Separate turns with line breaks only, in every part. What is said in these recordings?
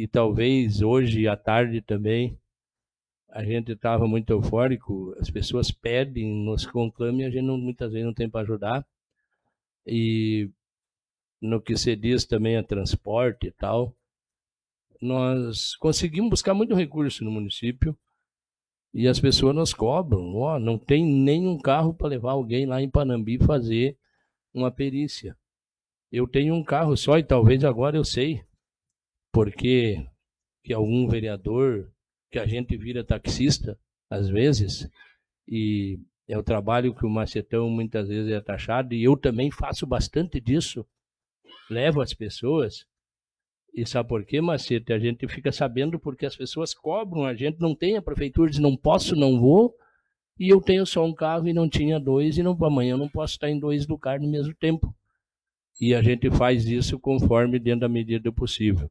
e talvez hoje à tarde também, a gente estava muito eufórico, as pessoas pedem, nos conclamam e a gente muitas vezes não tem para ajudar. E no que se diz também a transporte e tal, nós conseguimos buscar muito recurso no município e as pessoas nos cobram. Ó, não tem nenhum carro para levar alguém lá em Panambi fazer uma perícia. Eu tenho um carro só e talvez agora eu sei porque que algum vereador, que a gente vira taxista, às vezes, e é o trabalho que o macetão muitas vezes é taxado, e eu também faço bastante disso, levo as pessoas, e sabe por quê, Macete? A gente fica sabendo porque as pessoas cobram, a gente não tem, a prefeitura diz, não posso, não vou, e eu tenho só um carro e não tinha dois, e não, amanhã eu não posso estar em dois lugares no mesmo tempo. E a gente faz isso conforme dentro da medida do possível.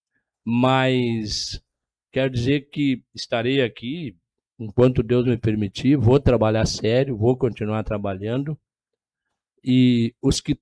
Mas quero dizer que estarei aqui enquanto Deus me permitir, vou trabalhar sério, vou continuar trabalhando. E os que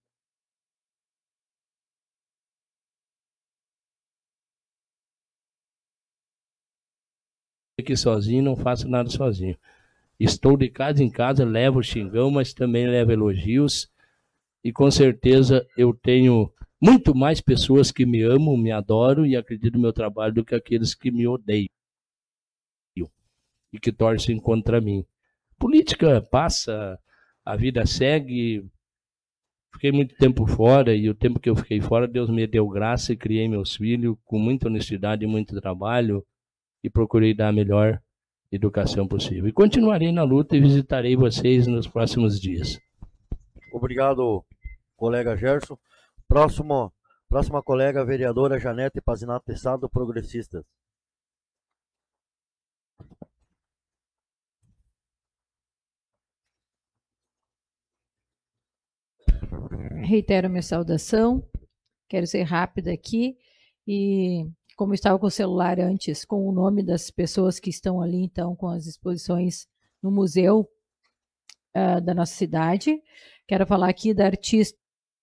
aqui sozinho, não faço nada sozinho. Estou de casa em casa, levo xingão, mas também levo elogios. E com certeza eu tenho muito mais pessoas que me amam, me adoram e acreditam no meu trabalho do que aqueles que me odeiam e que torcem contra mim. Política passa, a vida segue. Fiquei muito tempo fora e o tempo que eu fiquei fora, Deus me deu graça e criei meus filhos com muita honestidade e muito trabalho e procurei dar a melhor educação possível. E continuarei na luta e visitarei vocês nos próximos dias.
Obrigado, colega Gerson. Próxima colega, vereadora Janete Pazinato Tessado, Progressistas.
Reitero minha saudação, quero ser rápida aqui e como estava com o celular antes, com o nome das pessoas que estão ali, então, com as exposições no museu da nossa cidade, quero falar aqui da artista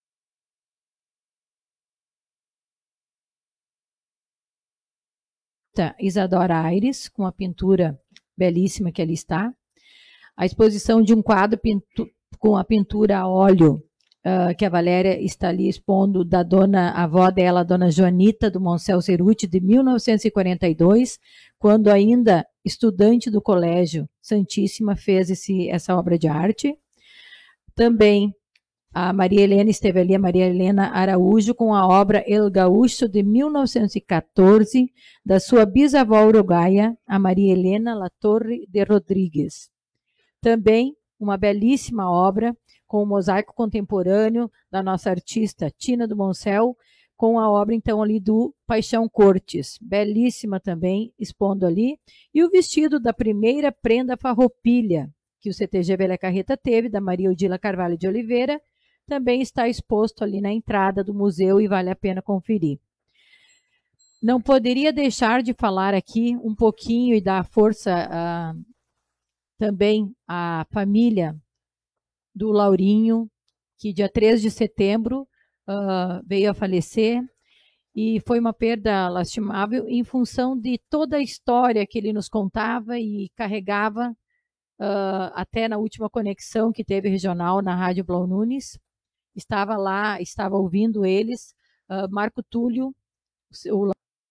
Isadora Aires, com a pintura belíssima que ali está, a exposição de um quadro com a pintura a óleo, que a Valéria está ali expondo, da avó dela, a dona Joanita do Moncel Ceruti, de 1942, quando ainda estudante do Colégio Santíssima fez essa obra de arte. Também a Maria Helena esteve ali, a Maria Helena Araújo, com a obra El Gaúcho, de 1914, da sua bisavó uruguaia, a Maria Helena La Torre de Rodrigues. Também uma belíssima obra com o mosaico contemporâneo da nossa artista Tina do Moncel, com a obra então ali do Paixão Cortes, belíssima também, expondo ali, e o vestido da primeira prenda farroupilha que o CTG Velha Carreta teve, da Maria Odila Carvalho de Oliveira, também está exposto ali na entrada do museu e vale a pena conferir. Não poderia deixar de falar aqui um pouquinho e dar força também à família do Laurinho, que dia 3 de setembro veio a falecer, e foi uma perda lastimável em função de toda a história que ele nos contava e carregava, até na última conexão que teve regional na Rádio Blau Nunes. Estava lá, estava ouvindo eles, Marco Túlio, o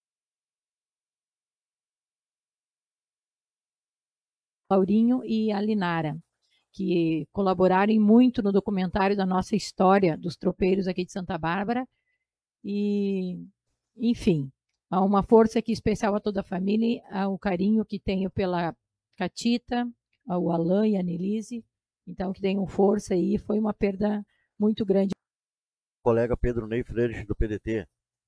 Laurinho e a Linara, que colaboraram muito no documentário da nossa história dos tropeiros aqui de Santa Bárbara. E, enfim, há uma força aqui especial a toda a família, o carinho que tenho pela Catita, o Alain e a Nelise, então que tenham força aí, foi uma perda muito grande.
Colega Pedro Ney Freire, do PDT.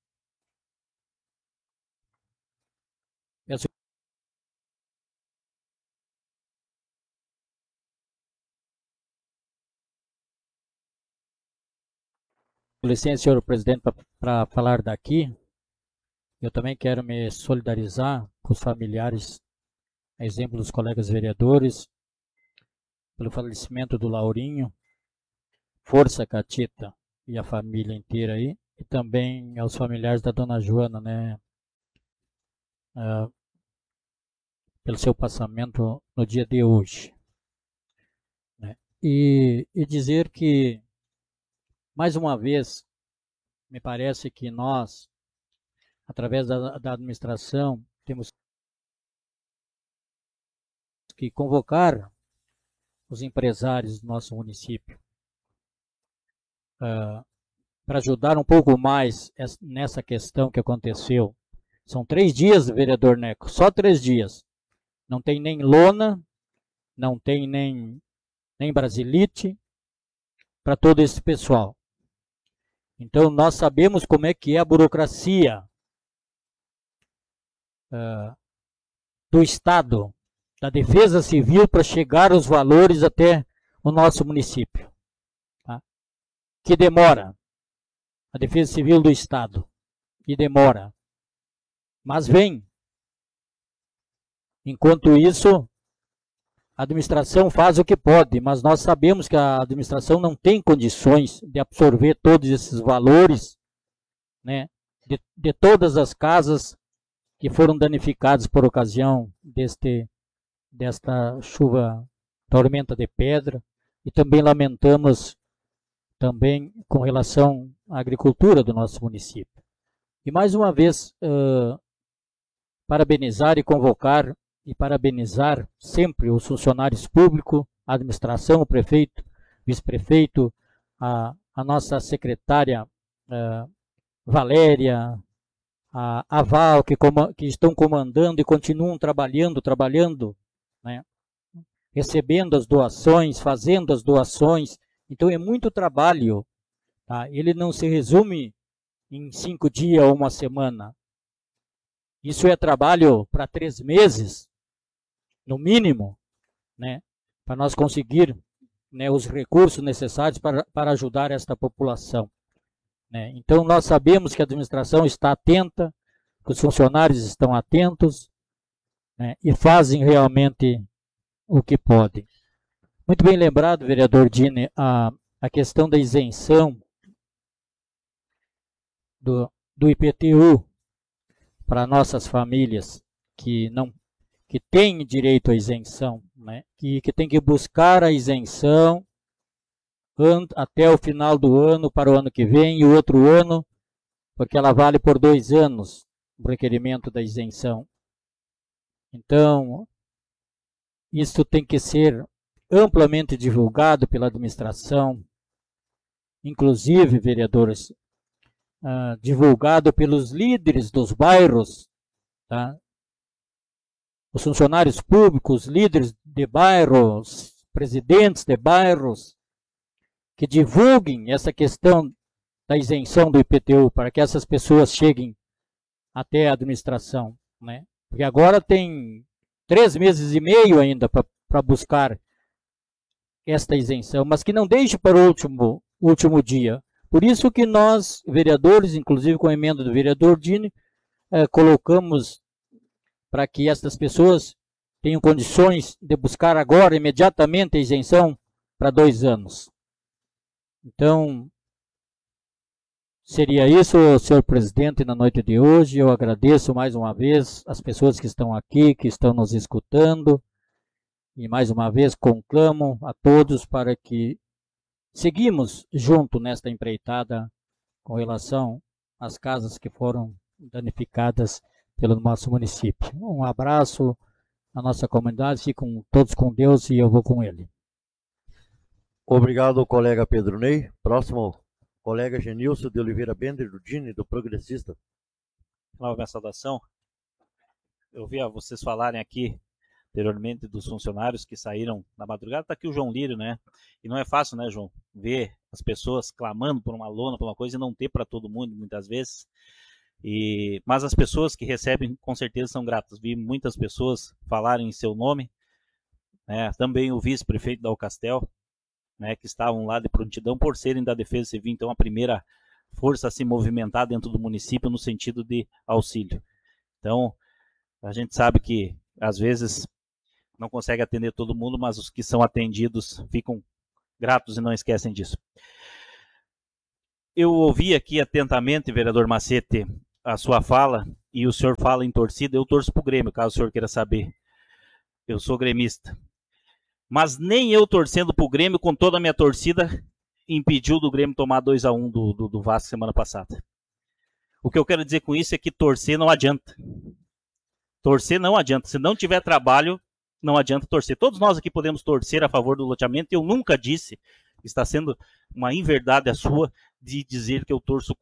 Com licença, senhor presidente, para falar daqui, eu também quero me solidarizar com os familiares, a exemplo dos colegas vereadores, pelo falecimento do Laurinho, força Catita e a família inteira aí, e também aos familiares da dona Joana, né, pelo seu passamento no dia de hoje, né? E dizer que, mais uma vez, me parece que nós, através da administração, temos que convocar os empresários do nosso município para ajudar um pouco mais nessa questão que aconteceu. São 3 dias, vereador Neco, só 3 dias. Não tem nem lona, não tem nem brasilite para todo esse pessoal. Então, nós sabemos como é que é a burocracia do Estado, da Defesa Civil, para chegar os valores até o nosso município. Tá? Que demora. A Defesa Civil do Estado. Que demora. Mas vem. Enquanto isso, a administração faz o que pode, mas nós sabemos que a administração não tem condições de absorver todos esses valores, né, de todas as casas que foram danificadas por ocasião desta chuva, tormenta de pedra, e também lamentamos também com relação à agricultura do nosso município. E mais uma vez, parabenizar e convocar e parabenizar sempre os funcionários públicos, a administração, o prefeito, vice-prefeito, a nossa secretária Valéria, a Val, que estão comandando e continuam trabalhando, né? Recebendo as doações, fazendo as doações. Então é muito trabalho. Tá? Ele não se resume em 5 dias ou uma semana. Isso é trabalho para 3 meses, no mínimo, né, para nós conseguir, né, os recursos necessários para ajudar esta população. Né. Então, nós sabemos que a administração está atenta, que os funcionários estão atentos, né, e fazem realmente o que podem. Muito bem lembrado, vereador Dini, a questão da isenção do IPTU para nossas famílias que têm direito à isenção, né? que tem que buscar a isenção até o final do ano, para o ano que vem e o outro ano, porque ela vale por 2 anos, o requerimento da isenção. Então, isso tem que ser amplamente divulgado pela administração, inclusive, vereadores, divulgado pelos líderes dos bairros, tá? Os funcionários públicos, líderes de bairros, presidentes de bairros, que divulguem essa questão da isenção do IPTU, para que essas pessoas cheguem até a administração, né? Porque agora tem 3 meses e meio ainda para buscar esta isenção, mas que não deixe para o último dia. Por isso que nós, vereadores, inclusive com a emenda do vereador Dini, colocamos para que essas pessoas tenham condições de buscar agora, imediatamente, a isenção para 2 anos. Então, seria isso, senhor presidente, na noite de hoje. Eu agradeço mais uma vez as pessoas que estão aqui, que estão nos escutando, e mais uma vez conclamo a todos para que seguimos junto nesta empreitada com relação às casas que foram danificadas pelo nosso município. Um abraço à nossa comunidade, fiquem todos com Deus e eu vou com ele.
Obrigado, colega Pedro Ney. Próximo, colega Genilson de Oliveira Bender, do Dini, do Progressista.
Nova minha saudação. Eu vi vocês falarem aqui anteriormente dos funcionários que saíram na madrugada. Está aqui o João Lírio, né? E não é fácil, né, João? Ver as pessoas clamando por uma lona, por uma coisa, e não ter para todo mundo, muitas vezes. Mas as pessoas que recebem, com certeza, são gratas. Vi muitas pessoas falarem em seu nome, né? Também o vice-prefeito da Alcastel, né, que estavam lá de prontidão por serem da Defesa Civil, então a primeira força a se movimentar dentro do município no sentido de auxílio. Então, a gente sabe que, às vezes, não consegue atender todo mundo, mas os que são atendidos ficam gratos e não esquecem disso. Eu ouvi aqui atentamente, vereador Macete, a sua fala e o senhor fala em torcida, eu torço pro Grêmio, caso o senhor queira saber. Eu sou gremista. Mas nem eu torcendo pro Grêmio, com toda a minha torcida, impediu do Grêmio tomar 2-1 do Vasco semana passada. O que eu quero dizer com isso é que torcer não adianta. Torcer não adianta. Se não tiver trabalho, não adianta torcer. Todos nós aqui podemos torcer a favor do loteamento. Eu nunca disse, está sendo uma inverdade a sua, de dizer que eu torço